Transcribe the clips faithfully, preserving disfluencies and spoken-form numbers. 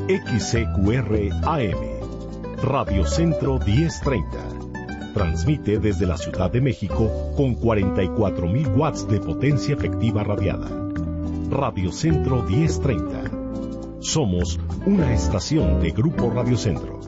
X C Q R A M, Radio Centro diez treinta. Transmite desde la Ciudad de México con cuarenta y cuatro mil watts de potencia efectiva radiada. Radio Centro diez treinta. Somos una estación de Grupo Radio Centro.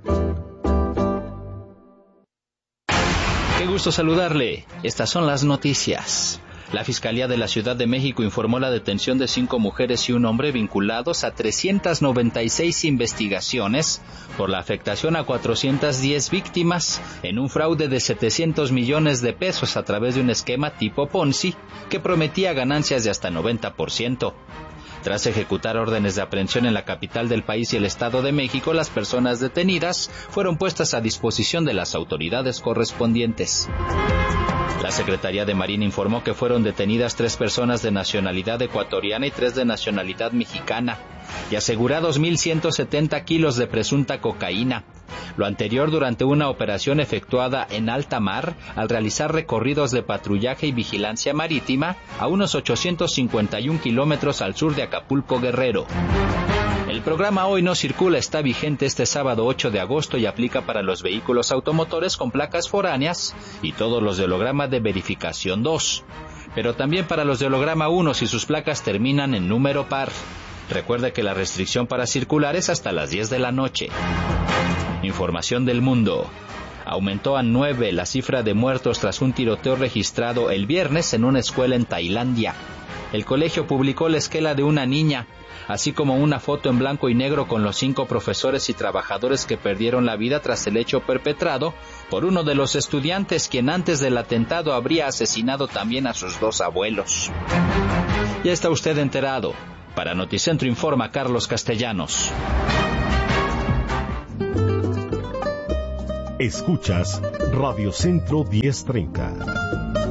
Qué gusto saludarle. Estas son las noticias. La Fiscalía de la Ciudad de México informó la detención de cinco mujeres y un hombre vinculados a trescientas noventa y seis investigaciones por la afectación a cuatrocientas diez víctimas en un fraude de setecientos millones de pesos a través de un esquema tipo Ponzi que prometía ganancias de hasta noventa por ciento. Tras ejecutar órdenes de aprehensión en la capital del país y el Estado de México, las personas detenidas fueron puestas a disposición de las autoridades correspondientes. La Secretaría de Marina informó que fueron detenidas tres personas de nacionalidad ecuatoriana y tres de nacionalidad mexicana y asegurados mil ciento setenta kilos de presunta cocaína. Lo anterior durante una operación efectuada en alta mar al realizar recorridos de patrullaje y vigilancia marítima a unos ochocientos cincuenta y un kilómetros al sur de Acapulco, Guerrero. El programa Hoy No Circula está vigente este sábado ocho de agosto y aplica para los vehículos automotores con placas foráneas y todos los de holograma de verificación dos, pero también para los de holograma uno si sus placas terminan en número par. Recuerde que la restricción para circular es hasta las diez de la noche. Información del mundo. Aumentó a nueve la cifra de muertos tras un tiroteo registrado el viernes en una escuela en Tailandia. El colegio publicó la esquela de una niña, así como una foto en blanco y negro con los cinco profesores y trabajadores que perdieron la vida tras el hecho perpetrado por uno de los estudiantes, quien antes del atentado habría asesinado también a sus dos abuelos. Ya está usted enterado. Para Noticentro informa Carlos Castellanos. Escuchas Radio Centro diez treinta.